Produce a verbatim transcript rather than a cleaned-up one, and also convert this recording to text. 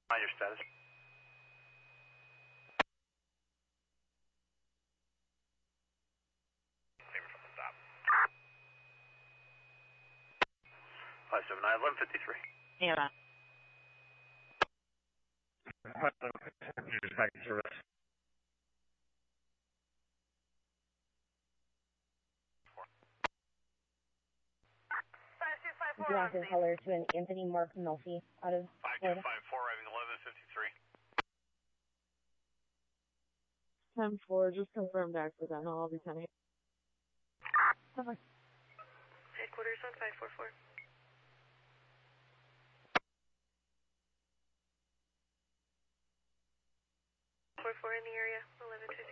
Mind your status. Maybe from the top. five seven nine, eleven fifty-three. Yeah. Back to service. Bronco color to an Anthony Mark Melfi out of five two five four, arriving eleven fifty-three. ten four, just confirmed accidental. I'll be ten eight. Headquarters on five four four. four four in the area, eleven fifty.